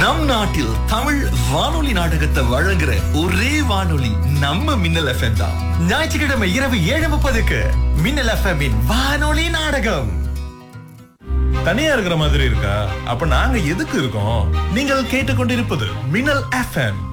நம் நாட்டில் தமிழ் வானொலி நாடகத்தை வழங்குற ஒரே வானொலி நம்ம மின்னல் FM தான். ஞாயிற்றுக்கிழமை இரவு 7:30க்கு மின்னல் FM இன் வானொலி நாடகம். தனியா இருக்கிற மாதிரி இருக்கா? அப்ப நாங்க எதுக்கு இருக்கோம்? நீங்கள் கேட்டுக்கொண்டிருப்பது மின்னல் FM.